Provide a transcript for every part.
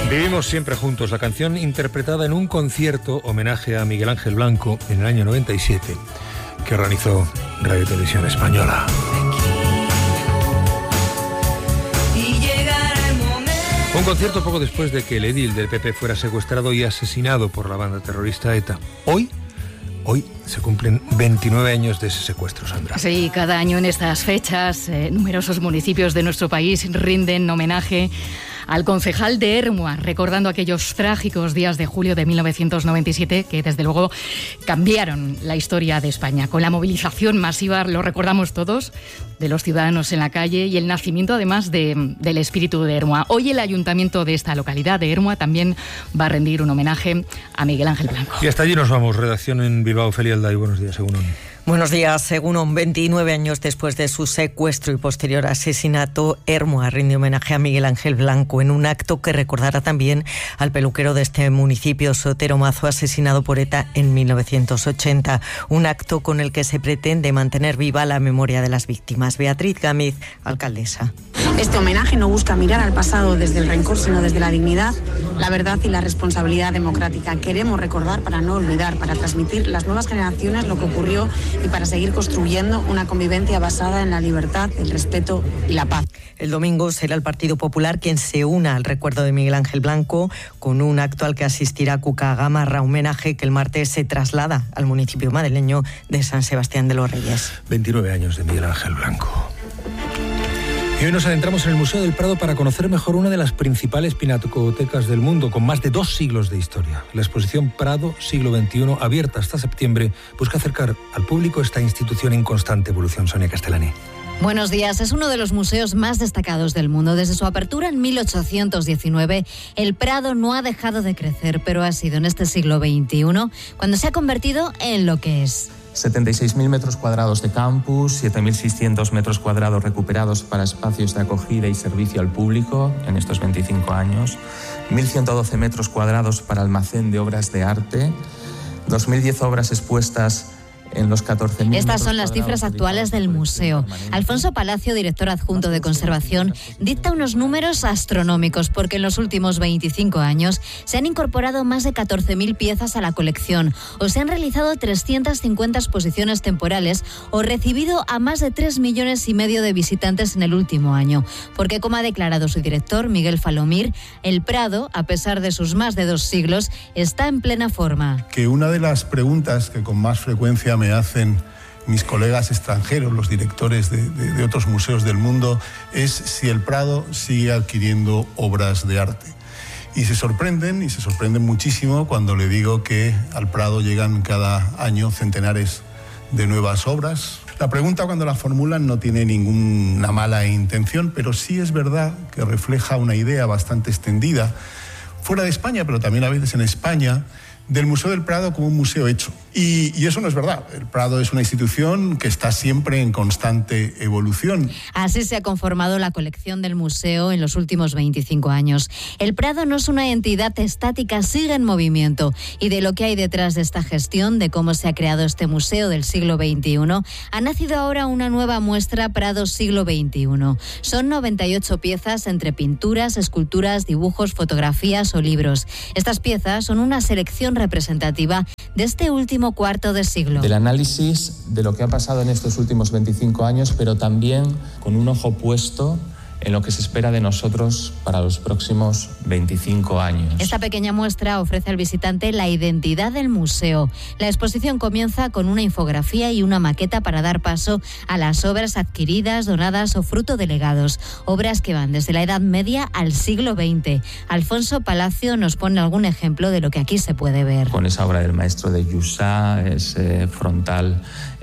Vivimos siempre juntos, la canción interpretada en un concierto homenaje a Miguel Ángel Blanco en el año 97 que organizó Radio Televisión Española. Un concierto poco después de que el edil del PP fuera secuestrado y asesinado por la banda terrorista ETA. Hoy se cumplen 29 años de ese secuestro, Sandra. Sí, cada año en estas fechas, numerosos municipios de nuestro país rinden homenaje al concejal de Ermua, recordando aquellos trágicos días de julio de 1997 que desde luego cambiaron la historia de España. Con la movilización masiva, lo recordamos todos, de los ciudadanos en la calle y el nacimiento además del espíritu de Ermua. Hoy el ayuntamiento de esta localidad de Ermua también va a rendir un homenaje a Miguel Ángel Blanco. Y hasta allí nos vamos. Redacción en Bilbao, Feli Alday. Buenos días, Egunon. Buenos días. Según 29 años después de su secuestro y posterior asesinato, Ermua rinde homenaje a Miguel Ángel Blanco en un acto que recordará también al peluquero de este municipio, Sotero Mazo, asesinado por ETA en 1980. Un acto con el que se pretende mantener viva la memoria de las víctimas. Beatriz Gámez, alcaldesa. Este homenaje no busca mirar al pasado desde el rencor, sino desde la dignidad, la verdad y la responsabilidad democrática. Queremos recordar para no olvidar, para transmitir a las nuevas generaciones lo que ocurrió y para seguir construyendo una convivencia basada en la libertad, el respeto y la paz. El domingo será el Partido Popular quien se una al recuerdo de Miguel Ángel Blanco con un acto al que asistirá Cuca Gamarra, homenaje que el martes se traslada al municipio madrileño de San Sebastián de los Reyes. 29 años de Miguel Ángel Blanco. Y hoy nos adentramos en el Museo del Prado para conocer mejor una de las principales pinacotecas del mundo, con más de 2 siglos de historia. La exposición Prado, siglo XXI, abierta hasta septiembre, busca acercar al público esta institución en constante evolución. Sonia Castellani. Buenos días. Es uno de los museos más destacados del mundo. Desde su apertura en 1819, el Prado no ha dejado de crecer, pero ha sido en este siglo XXI cuando se ha convertido en lo que es. 76.000 metros cuadrados de campus, 7.600 metros cuadrados recuperados para espacios de acogida y servicio al público en estos 25 años, 1.112 metros cuadrados para almacén de obras de arte, 2.010 obras expuestas en los 14.000. Estas son las cifras actuales del museo. Alfonso Palacio, director adjunto de conservación, dicta unos números astronómicos porque en los últimos 25 años se han incorporado más de 14.000 piezas a la colección o se han realizado 350 exposiciones temporales o recibido a más de 3,5 millones de visitantes en el último año. Porque, como ha declarado su director, Miguel Falomir, el Prado, a pesar de sus más de 2 siglos, está en plena forma. Que una de las preguntas que con más frecuencia me hacen mis colegas extranjeros, los directores de otros museos del mundo, es si el Prado sigue adquiriendo obras de arte. Y se sorprenden muchísimo cuando le digo que al Prado llegan cada año centenares de nuevas obras. La pregunta, cuando la formulan, no tiene ninguna mala intención, pero sí es verdad que refleja una idea bastante extendida, fuera de España, pero también a veces en España, del Museo del Prado como un museo hecho. Y eso no es verdad. El Prado es una institución que está siempre en constante evolución. Así se ha conformado la colección del museo en los últimos 25 años. El Prado no es una entidad estática, sigue en movimiento. Y de lo que hay detrás de esta gestión, de cómo se ha creado este museo del siglo XXI, ha nacido ahora una nueva muestra Prado siglo XXI. Son 98 piezas entre pinturas, esculturas, dibujos, fotografías o libros. Estas piezas son una selección representativa de este último cuarto de siglo. Del análisis de lo que ha pasado en estos últimos 25 años, pero también con un ojo puesto en lo que se espera de nosotros para los próximos 25 años. Esta pequeña muestra ofrece al visitante la identidad del museo. La exposición comienza con una infografía y una maqueta para dar paso a las obras adquiridas, donadas o fruto de legados. Obras que van desde la Edad Media al siglo XX. Alfonso Palacio nos pone algún ejemplo de lo que aquí se puede ver. Con esa obra del maestro de Jussá, ese frontal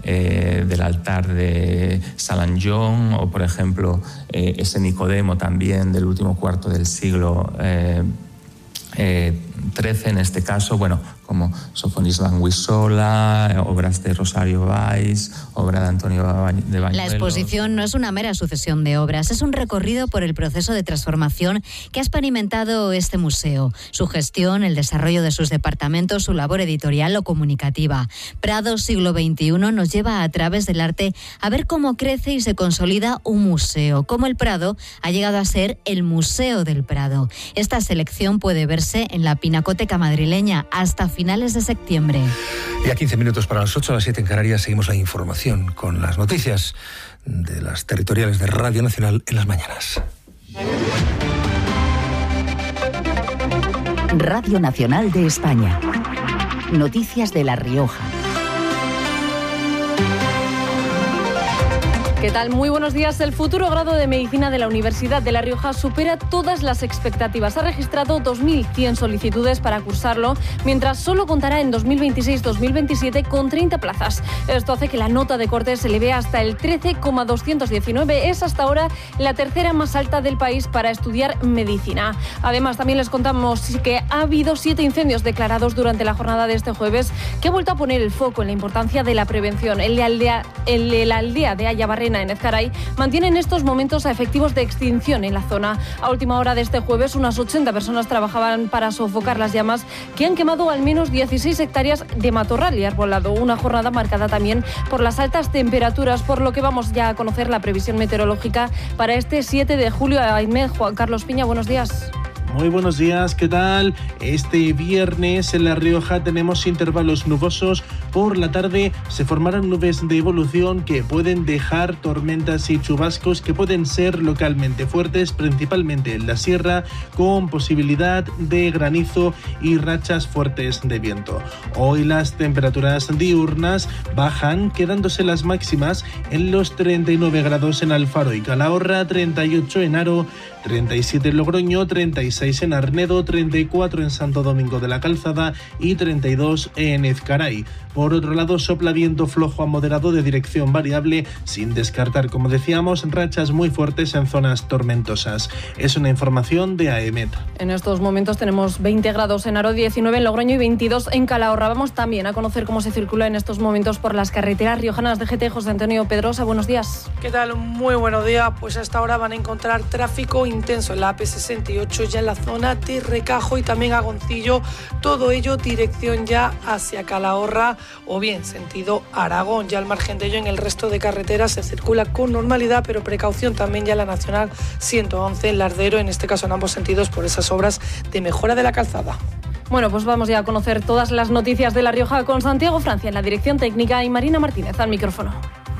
del altar de Salanjón, o por ejemplo ese Nicodemo también del último cuarto del siglo 13 en este caso, como Sofonis Languissola, obras de Rosario Valls, obra de Antonio de Bañuelos. La exposición no es una mera sucesión de obras, es un recorrido por el proceso de transformación que ha experimentado este museo, su gestión, el desarrollo de sus departamentos, su labor editorial o comunicativa. Prado siglo XXI nos lleva a través del arte a ver cómo crece y se consolida un museo, cómo el Prado ha llegado a ser el Museo del Prado. Esta selección puede verse en la Pinacoteca Madrileña hasta finales de septiembre. Y a 15 minutos para las 8, a las 7 en Canarias, seguimos la información con las noticias de las territoriales de Radio Nacional en las mañanas. Radio Nacional de España. Noticias de La Rioja. ¿Qué tal? Muy buenos días. El futuro grado de Medicina de la Universidad de La Rioja supera todas las expectativas. Ha registrado 2.100 solicitudes para cursarlo, mientras solo contará en 2026-2027 con 30 plazas. Esto hace que la nota de corte se eleve hasta el 13,219. Es hasta ahora la tercera más alta del país para estudiar medicina. Además, también les contamos que ha habido 7 incendios declarados durante la jornada de este jueves, que ha vuelto a poner el foco en la importancia de la prevención. El de la aldea de Ayabarrena, en Ezcaray, mantiene en estos momentos a efectivos de extinción en la zona. A última hora de este jueves, unas 80 personas trabajaban para sofocar las llamas que han quemado al menos 16 hectáreas de matorral y arbolado. Una jornada marcada también por las altas temperaturas, por lo que vamos ya a conocer la previsión meteorológica para este 7 de julio. Aimé, Juan Carlos Piña, buenos días. Muy buenos días, ¿qué tal? Este viernes en La Rioja tenemos intervalos nubosos. Por la tarde se formarán nubes de evolución que pueden dejar tormentas y chubascos que pueden ser localmente fuertes, principalmente en la sierra, con posibilidad de granizo y rachas fuertes de viento. Hoy las temperaturas diurnas bajan, quedándose las máximas en los 39 grados en Alfaro y Calahorra, 38 en Haro, 37 en Logroño, 36 en Arnedo, 34 en Santo Domingo de la Calzada y 32 en Ezcaray. Por otro lado, sopla viento flojo a moderado de dirección variable, sin descartar, como decíamos, rachas muy fuertes en zonas tormentosas. Es una información de AEMET. En estos momentos tenemos 20 grados en Haro, 19 en Logroño y 22 en Calahorra. Vamos también a conocer cómo se circula en estos momentos por las carreteras riojanas. de GT, José Antonio Pedrosa, buenos días. ¿Qué tal? Muy buenos días. Pues hasta ahora van a encontrar tráfico intenso en la AP68, ya en la zona de Recajo y también Agoncillo. Todo ello dirección ya hacia Calahorra o bien sentido Aragón. Ya al margen de ello, en el resto de carreteras se circula con normalidad, pero precaución también ya en la Nacional 111 en Lardero, en este caso en ambos sentidos, por esas obras de mejora de la calzada. Bueno, pues vamos ya a conocer todas las noticias de La Rioja con Santiago Francia en la dirección técnica y Marina Martínez al micrófono.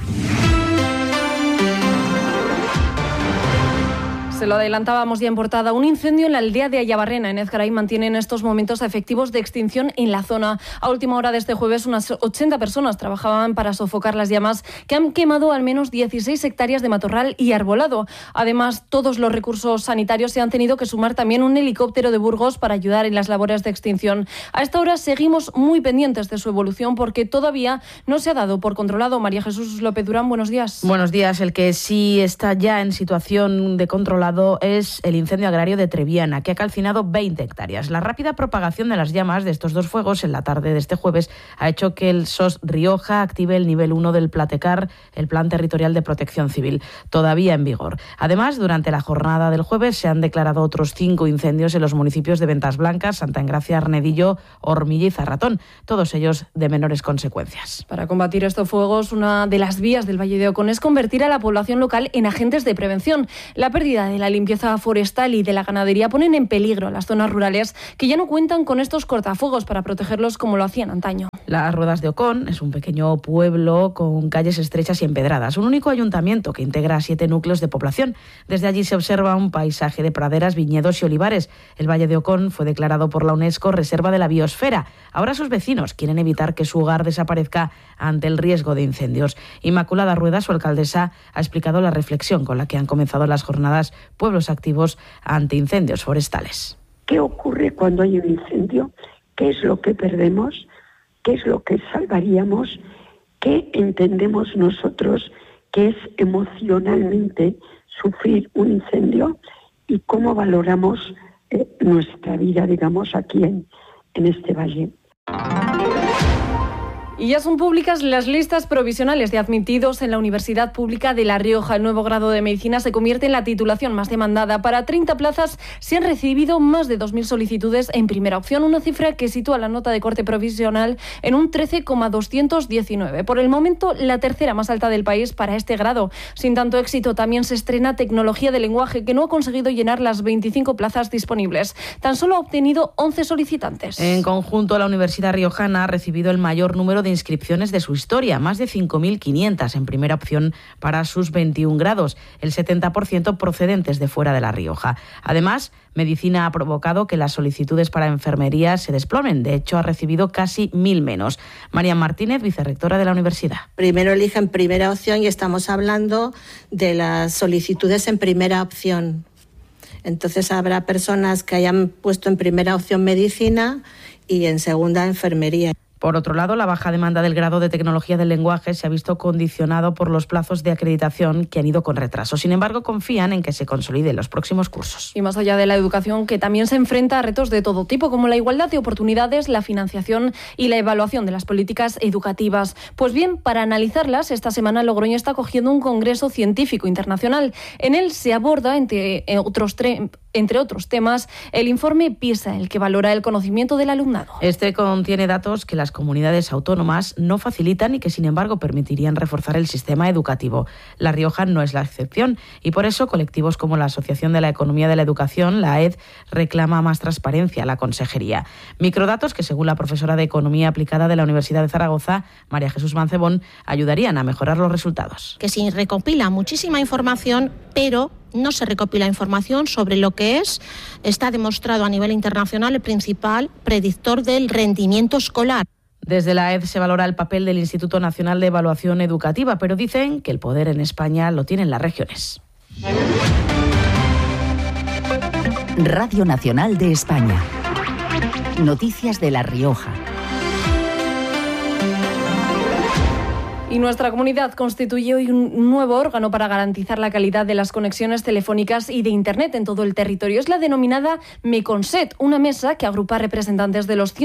Se lo adelantábamos ya en portada. Un incendio en la aldea de Ayabarrena, en Ezcaray, mantiene en estos momentos a efectivos de extinción en la zona. A última hora de este jueves, unas 80 personas trabajaban para sofocar las llamas que han quemado al menos 16 hectáreas de matorral y arbolado. Además, todos los recursos sanitarios se han tenido que sumar también un helicóptero de Burgos para ayudar en las labores de extinción. A esta hora seguimos muy pendientes de su evolución porque todavía no se ha dado por controlado. María Jesús López Durán, buenos días. Buenos días. El que sí está ya en situación de controlado es el incendio agrario de Treviana, que ha calcinado 20 hectáreas. La rápida propagación de las llamas de estos dos fuegos en la tarde de este jueves ha hecho que el SOS Rioja active el nivel 1 del Platecar, el Plan Territorial de Protección Civil, todavía en vigor. Además, durante la jornada del jueves se han declarado otros 5 incendios en los municipios de Ventas Blancas, Santa Engracia, Arnedillo, Hormilla y Zarratón, todos ellos de menores consecuencias. Para combatir estos fuegos, una de las vías del Valle de Ocón es convertir a la población local en agentes de prevención. La pérdida de la limpieza forestal y de la ganadería ponen en peligro las zonas rurales que ya no cuentan con estos cortafuegos para protegerlos como lo hacían antaño. Las Ruedas de Ocón es un pequeño pueblo con calles estrechas y empedradas, un único ayuntamiento que integra 7 núcleos de población. Desde allí se observa un paisaje de praderas, viñedos y olivares. El Valle de Ocón fue declarado por la UNESCO Reserva de la Biosfera. Ahora sus vecinos quieren evitar que su hogar desaparezca ante el riesgo de incendios. Inmaculada Rueda, su alcaldesa, ha explicado la reflexión con la que han comenzado las jornadas Pueblos Activos ante Incendios Forestales. ¿Qué ocurre cuando hay un incendio? ¿Qué es lo que perdemos? ¿Qué es lo que salvaríamos? ¿Qué entendemos nosotros que es emocionalmente sufrir un incendio? ¿Y cómo valoramos nuestra vida, digamos, aquí en este valle. Y ya son públicas las listas provisionales de admitidos en la Universidad Pública de La Rioja. El nuevo grado de Medicina se convierte en la titulación más demandada. Para 30 plazas se han recibido más de 2.000 solicitudes en primera opción, una cifra que sitúa la nota de corte provisional en un 13,219. Por el momento, la tercera más alta del país para este grado. Sin tanto éxito, también se estrena Tecnología del Lenguaje, que no ha conseguido llenar las 25 plazas disponibles. Tan solo ha obtenido 11 solicitantes. En conjunto, la Universidad Riojana ha recibido el mayor número de inscripciones de su historia, más de 5.500 en primera opción para sus 21 grados, el 70% procedentes de fuera de La Rioja. Además, Medicina ha provocado que las solicitudes para enfermería se desplomen. De hecho, ha recibido casi 1.000 menos. María Martínez, vicerrectora de la universidad. Primero eligen primera opción y estamos hablando de las solicitudes en primera opción. Entonces habrá personas que hayan puesto en primera opción medicina y en segunda enfermería. Por otro lado, la baja demanda del grado de Tecnología del Lenguaje se ha visto condicionado por los plazos de acreditación que han ido con retraso. Sin embargo, confían en que se consoliden los próximos cursos. Y más allá de la educación, que también se enfrenta a retos de todo tipo, como la igualdad de oportunidades, la financiación y la evaluación de las políticas educativas. Pues bien, para analizarlas, esta semana Logroño está acogiendo un congreso científico internacional. En él se aborda, entre otros temas, el informe PISA, el que valora el conocimiento del alumnado. Este contiene datos que las comunidades autónomas no facilitan y que, sin embargo, permitirían reforzar el sistema educativo. La Rioja no es la excepción y por eso colectivos como la Asociación de la Economía de la Educación, la AED, reclama más transparencia a la consejería. Microdatos que, según la profesora de Economía Aplicada de la Universidad de Zaragoza, María Jesús Mancebón, ayudarían a mejorar los resultados. Que se recopila muchísima información, pero no se recopila información sobre lo que está demostrado a nivel internacional, el principal predictor del rendimiento escolar. Desde la AED se valora el papel del Instituto Nacional de Evaluación Educativa, pero dicen que el poder en España lo tienen las regiones. Radio Nacional de España. Noticias de La Rioja. Y nuestra comunidad constituye hoy un nuevo órgano para garantizar la calidad de las conexiones telefónicas y de Internet en todo el territorio. Es la denominada MECONSET, una mesa que agrupa representantes de los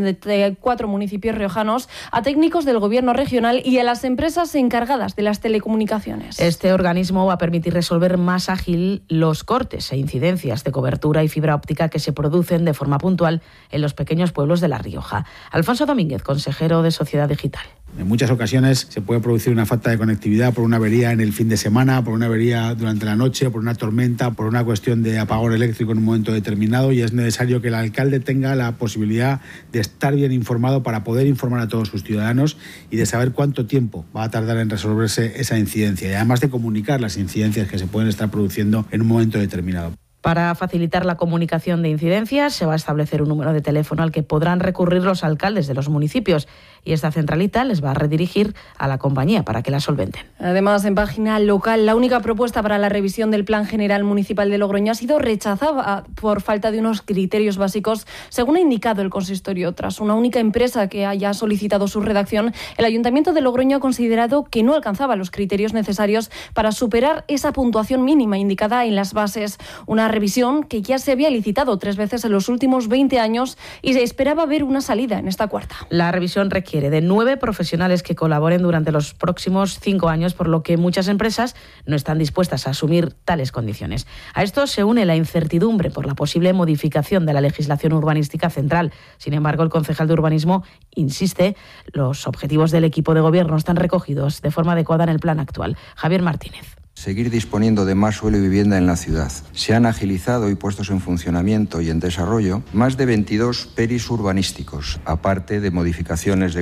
174 municipios riojanos, a técnicos del gobierno regional y a las empresas encargadas de las telecomunicaciones. Este organismo va a permitir resolver más ágil los cortes e incidencias de cobertura y fibra óptica que se producen de forma puntual en los pequeños pueblos de La Rioja. Alfonso Domínguez, consejero de Sociedad Digital. En muchas ocasiones se puede producir una falta de conectividad por una avería en el fin de semana, por una avería durante la noche, por una tormenta, por una cuestión de apagón eléctrico en un momento determinado, y es necesario que el alcalde tenga la posibilidad de estar bien informado para poder informar a todos sus ciudadanos y de saber cuánto tiempo va a tardar en resolverse esa incidencia, y además de comunicar las incidencias que se pueden estar produciendo en un momento determinado. Para facilitar la comunicación de incidencias, se va a establecer un número de teléfono al que podrán recurrir los alcaldes de los municipios, y esta centralita les va a redirigir a la compañía para que la solventen. Además, en página local, la única propuesta para la revisión del Plan General Municipal de Logroño ha sido rechazada por falta de unos criterios básicos, según ha indicado el consistorio. Tras una única empresa que haya solicitado su redacción, el Ayuntamiento de Logroño ha considerado que no alcanzaba los criterios necesarios para superar esa puntuación mínima indicada en las bases. Una revisión que ya se había licitado 3 veces en los últimos 20 años y se esperaba ver una salida en esta cuarta. La revisión requiere de 9 profesionales que colaboren durante los próximos 5 años, por lo que muchas empresas no están dispuestas a asumir tales condiciones. A esto se une la incertidumbre por la posible modificación de la legislación urbanística central. Sin embargo, el concejal de urbanismo insiste, los objetivos del equipo de gobierno están recogidos de forma adecuada en el plan actual. Javier Martínez. Seguir disponiendo de más suelo y vivienda en la ciudad. Se han agilizado y puestos en funcionamiento y en desarrollo más de 22 peris urbanísticos, aparte de modificaciones de